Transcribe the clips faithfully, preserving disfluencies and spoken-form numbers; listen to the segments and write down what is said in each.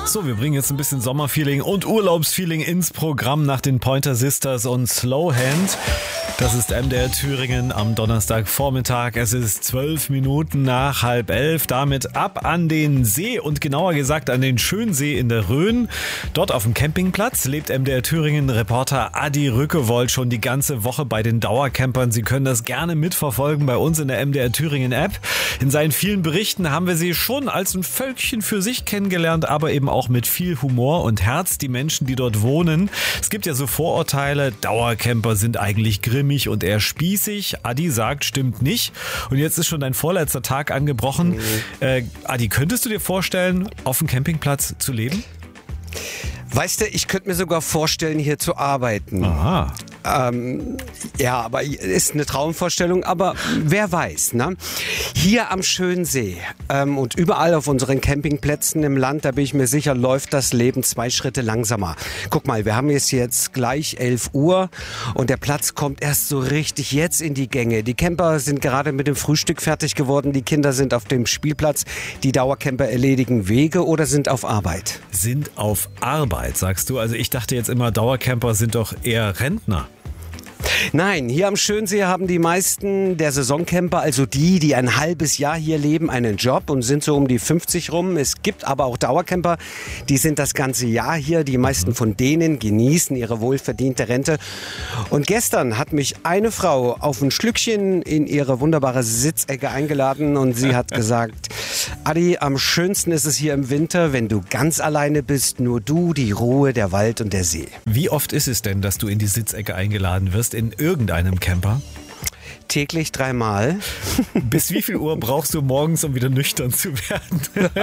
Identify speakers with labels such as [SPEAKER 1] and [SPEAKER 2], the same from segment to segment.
[SPEAKER 1] So, wir bringen jetzt ein bisschen Sommerfeeling und Urlaubsfeeling ins Programm nach den Pointer Sisters und Slowhand. Das ist M D R Thüringen am Donnerstagvormittag. Es ist zwölf Minuten nach halb elf. Damit ab an den See und genauer gesagt an den Schönsee in der Rhön. Dort auf dem Campingplatz lebt M D R Thüringen Reporter Adi Rückewold schon die ganze Woche bei den Dauercampern. Sie können das gerne mitverfolgen bei uns in der M D R Thüringen App. In seinen vielen Berichten haben wir sie schon als ein Völkchen für sich kennengelernt, aber eben auch mit viel Humor und Herz, die Menschen, die dort wohnen. Es gibt ja so Vorurteile, Dauercamper sind eigentlich grimmig und eher spießig. Adi sagt, stimmt nicht. Und jetzt ist schon dein vorletzter Tag angebrochen. Mhm. Äh, Adi, könntest du dir vorstellen, auf dem Campingplatz zu leben?
[SPEAKER 2] Weißt du, ich könnte mir sogar vorstellen, hier zu arbeiten.
[SPEAKER 1] Aha.
[SPEAKER 2] Ähm, ja, aber ist eine Traumvorstellung, aber wer weiß, ne? Hier am Schönsee ähm, und überall auf unseren Campingplätzen im Land, da bin ich mir sicher, läuft das Leben zwei Schritte langsamer. Guck mal, wir haben jetzt, jetzt gleich elf Uhr und der Platz kommt erst so richtig jetzt in die Gänge. Die Camper sind gerade mit dem Frühstück fertig geworden, die Kinder sind auf dem Spielplatz, die Dauercamper erledigen Wege oder sind auf Arbeit.
[SPEAKER 1] Sind auf Arbeit, sagst du? Also ich dachte jetzt immer, Dauercamper sind doch eher Rentner.
[SPEAKER 2] Nein, hier am Schönsee haben die meisten der Saisoncamper, also die, die ein halbes Jahr hier leben, einen Job und sind so um die fünfzig rum. Es gibt aber auch Dauercamper, die sind das ganze Jahr hier. Die meisten von denen genießen ihre wohlverdiente Rente. Und gestern hat mich eine Frau auf ein Schlückchen in ihre wunderbare Sitzecke eingeladen und sie hat gesagt, Adi, am schönsten ist es hier im Winter, wenn du ganz alleine bist, nur du, die Ruhe, der Wald und der See.
[SPEAKER 1] Wie oft ist es denn, dass du in die Sitzecke eingeladen wirst, in irgendeinem Camper?
[SPEAKER 2] Täglich dreimal.
[SPEAKER 1] Bis wie viel Uhr brauchst du morgens, um wieder nüchtern zu werden?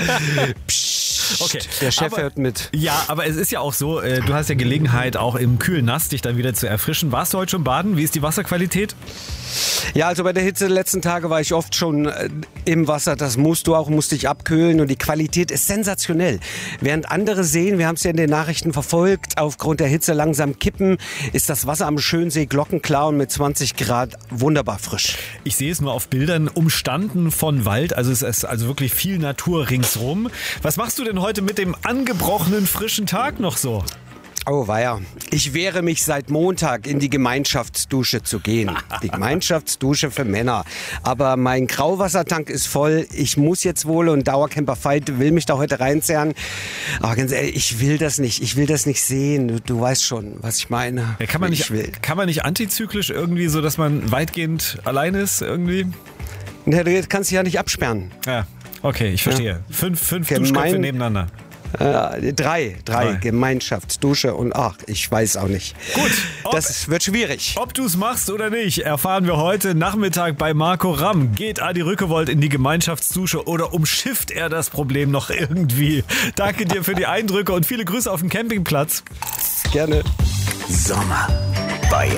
[SPEAKER 2] Psst,
[SPEAKER 1] okay.
[SPEAKER 2] Der Chef
[SPEAKER 1] aber,
[SPEAKER 2] hört mit.
[SPEAKER 1] Ja, aber es ist ja auch so, du hast ja Gelegenheit, auch im kühlen Nass dich dann wieder zu erfrischen. Warst du heute schon baden? Wie ist die Wasserqualität?
[SPEAKER 2] Ja, also bei der Hitze der letzten Tage war ich oft schon äh, im Wasser. Das musst du auch, musst dich abkühlen und die Qualität ist sensationell. Während andere Seen, wir haben es ja in den Nachrichten verfolgt, aufgrund der Hitze langsam kippen, ist das Wasser am Schönsee glockenklar und mit zwanzig Grad wunderbar frisch.
[SPEAKER 1] Ich sehe es nur auf Bildern, umstanden von Wald, also es ist also wirklich viel Natur ringsrum. Was machst du denn heute mit dem angebrochenen frischen Tag noch so?
[SPEAKER 2] Oh weia, ich wehre mich seit Montag in die Gemeinschaftsdusche zu gehen. Die Gemeinschaftsdusche für Männer. Aber mein Grauwassertank ist voll. Ich muss jetzt wohl und Dauercamper Fight will mich da heute reinzerren. Aber ganz ehrlich, ich will das nicht. Ich will das nicht sehen. Du, du weißt schon, was ich meine.
[SPEAKER 1] Ja, kann man nicht,
[SPEAKER 2] ich will.
[SPEAKER 1] Kann man nicht antizyklisch irgendwie, so dass man weitgehend allein ist irgendwie?
[SPEAKER 2] Ja, du kannst dich ja nicht absperren.
[SPEAKER 1] Ja, okay, ich verstehe. Ja. Fünf, fünf
[SPEAKER 2] Gemein-
[SPEAKER 1] Duschköpfe nebeneinander.
[SPEAKER 2] Äh, drei, drei,
[SPEAKER 1] Drei.
[SPEAKER 2] Gemeinschaftsdusche und ach, ich weiß auch nicht.
[SPEAKER 1] Gut, ob,
[SPEAKER 2] das wird schwierig.
[SPEAKER 1] Ob du es machst oder nicht, erfahren wir heute Nachmittag bei Marco Ramm. Geht Adi Rückewold in die Gemeinschaftsdusche oder umschifft er das Problem noch irgendwie? Danke dir für die Eindrücke und viele Grüße auf dem Campingplatz.
[SPEAKER 2] Gerne.
[SPEAKER 3] Sommer bei